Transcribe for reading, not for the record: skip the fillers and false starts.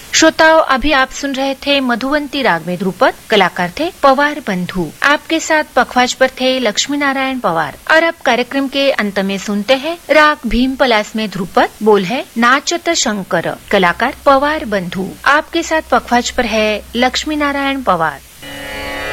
श्रोताओं, अभी आप सुन रहे थे मधुवंती राग में ध्रुपद, कलाकार थे पवार बंधु। आपके साथ पखवाज पर थे लक्ष्मी नारायण पवार। और अब कार्यक्रम के अंत में सुनते हैं राग भीम पलास में ध्रुपद, बोल है नाचत शंकर, कलाकार पवार बंधु। आपके साथ पखवाज पर है लक्ष्मी नारायण पवार।